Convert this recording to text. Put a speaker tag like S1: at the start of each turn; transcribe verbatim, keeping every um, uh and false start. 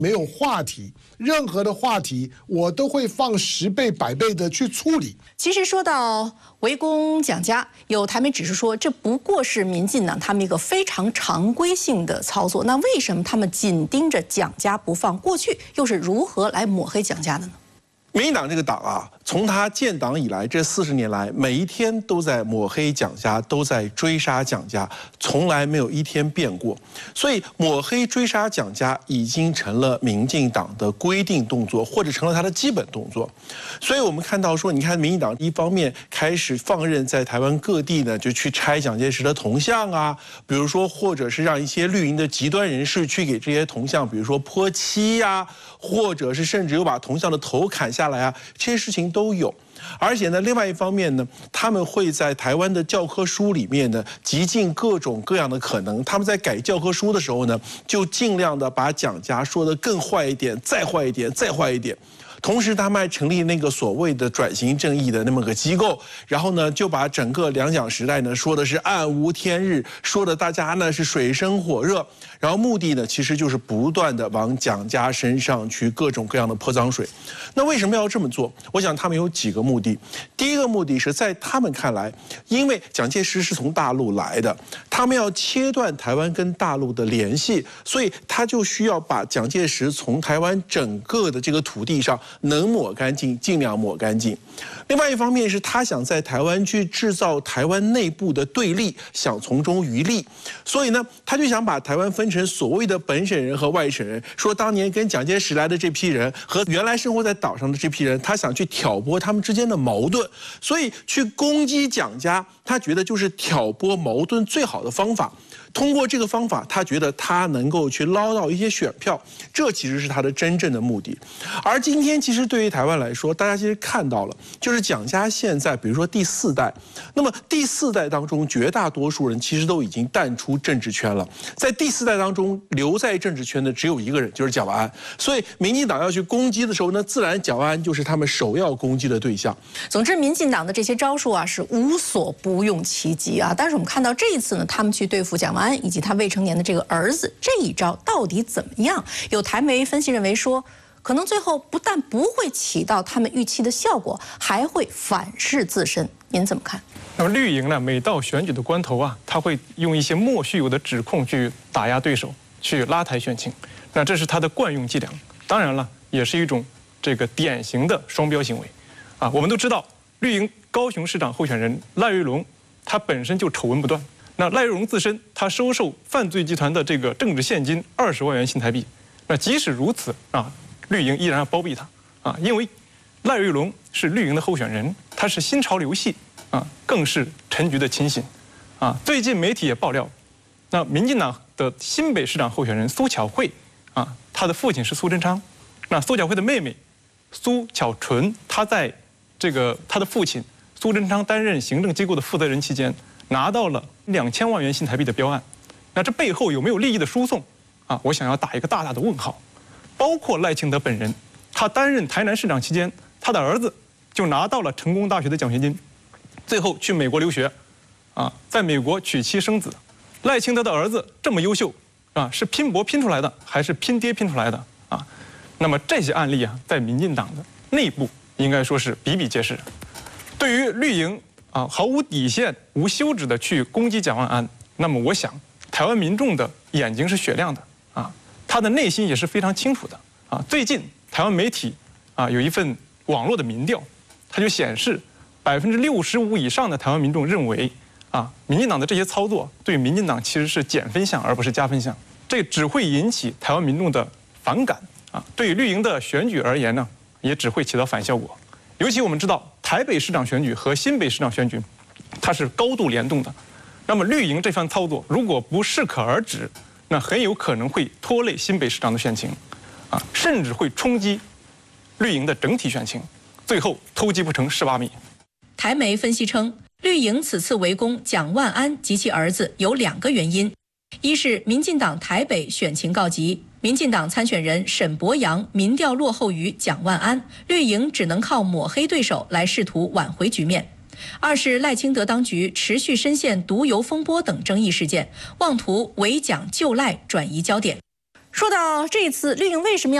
S1: 没有话题，任何的话题我都会放十倍、百倍的去处理。
S2: 其实说到围攻蒋家，有台媒指出说，这不过是民进党他们一个非常常规性的操作。那为什么他们紧盯着蒋家不放？过去又是如何来抹黑蒋家的呢？
S3: 民进党这个党啊，从他建党以来这四十年来，每一天都在抹黑蒋家，都在追杀蒋家，从来没有一天变过。所以抹黑追杀蒋家已经成了民进党的规定动作，或者成了他的基本动作。所以我们看到说，你看民进党一方面开始放任在台湾各地呢，就去拆蒋介石的铜像啊，比如说或者是让一些绿营的极端人士去给这些铜像，比如说泼漆呀，或者是甚至有把铜像的头砍下。下来啊，这些事情都有，而且呢，另外一方面呢，他们会在台湾的教科书里面呢，极尽各种各样的可能。他们在改教科书的时候呢，就尽量的把蒋家说得更坏一点，再坏一点，再坏一点。同时，他们还成立那个所谓的转型正义的那么个机构，然后呢，就把整个两蒋时代呢说的是暗无天日，说的大家呢是水深火热，然后目的呢其实就是不断的往蒋家身上去各种各样的泼脏水。那为什么要这么做？我想他们有几个目的。第一个目的是在他们看来，因为蒋介石是从大陆来的，他们要切断台湾跟大陆的联系，所以他就需要把蒋介石从台湾整个的这个土地上能抹干净，尽量抹干净。另外一方面是他想在台湾去制造台湾内部的对立，想从中渔利，所以呢，他就想把台湾分成所谓的本省人和外省人，说当年跟蒋介石来的这批人和原来生活在岛上的这批人，他想去挑拨他们之间的矛盾，所以去攻击蒋家，他觉得就是挑拨矛盾最好的方法。通过这个方法，他觉得他能够去捞到一些选票，这其实是他的真正的目的。而今天其实对于台湾来说，大家其实看到了，就是蒋家现在比如说第四代，那么第四代当中绝大多数人其实都已经淡出政治圈了，在第四代当中留在政治圈的只有一个人，就是蒋万安。所以民进党要去攻击的时候呢，自然蒋万安就是他们首要攻击的对象。
S2: 总之，民进党的这些招数啊是无所不用其极啊。但是我们看到这一次呢，他们去对付蒋万安以及他未成年的这个儿子，这一招到底怎么样？有台媒分析认为说，可能最后不但不会起到他们预期的效果，还会反噬自身。您怎么看？
S4: 那么绿营呢，每到选举的关头啊，他会用一些莫须有的指控去打压对手，去拉抬选情。那这是他的惯用伎俩。当然了，也是一种这个典型的双标行为。啊，我们都知道，绿营高雄市长候选人赖瑞隆，他本身就丑闻不断。那赖瑞隆自身，他收受犯罪集团的这个政治现金二十万元新台币。那即使如此啊，绿营依然要包庇他啊，因为赖瑞隆是绿营的候选人，他是新潮流系啊，更是陈菊的亲信啊。最近媒体也爆料，那民进党的新北市长候选人苏巧慧啊，他的父亲是苏贞昌，那苏巧慧的妹妹苏巧纯，她在这个她的父亲苏贞昌担任行政机构的负责人期间，拿到了两千万元新台币的标案，那这背后有没有利益的输送啊？我想要打一个大大的问号。包括赖清德本人，他担任台南市长期间，他的儿子就拿到了成功大学的奖学金，最后去美国留学，啊，在美国娶妻生子。赖清德的儿子这么优秀啊，是拼搏拼出来的，还是拼爹拼出来的啊？那么这些案例啊，在民进党的内部应该说是比比皆是。对于绿营啊，毫无底线、无休止的去攻击蒋万安，那么我想，台湾民众的眼睛是雪亮的啊，他的内心也是非常清楚的啊。最近台湾媒体啊有一份网络的民调，它就显示百分之六十五以上的台湾民众认为啊，民进党的这些操作对民进党其实是减分项而不是加分项，这只会引起台湾民众的反感啊。对于绿营的选举而言呢，也只会起到反效果。尤其我们知道，台北市长选举和新北市长选举，它是高度联动的。那么绿营这番操作，如果不适可而止，那很有可能会拖累新北市长的选情，啊，甚至会冲击绿营的整体选情，最后偷鸡不成蚀把米。
S2: 台媒分析称，绿营此次围攻蒋万安及其儿子有两个原因：一是民进党台北选情告急，民进党参选人沈伯洋民调落后于蒋万安，绿营只能靠抹黑对手来试图挽回局面；二是赖清德当局持续深陷毒油风波等争议事件，妄图围蒋救赖转移焦点。 说到这次绿营为什么要